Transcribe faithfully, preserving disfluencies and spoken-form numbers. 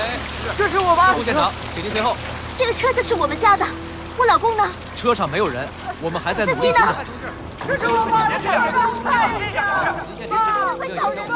这是我妈。 现场，请您随后。 这个车子是我们家的，我老公呢？ 车上没有人，我们还在努力。 司机呢？ 这是我妈的车子。哎呀， 妈，快找人！